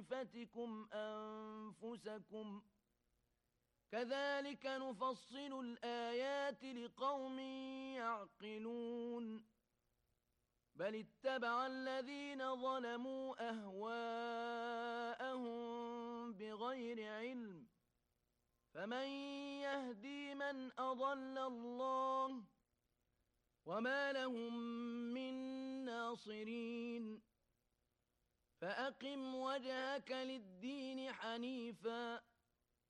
خيفتكم أنفسكم كذلك نفصل الآيات لقوم يعقلون بل اتبع الذين ظلموا أهواءهم بغير علم فمن يهدي من أضل الله وما لهم من ناصرين فأقم وجهك للدين حنيفاً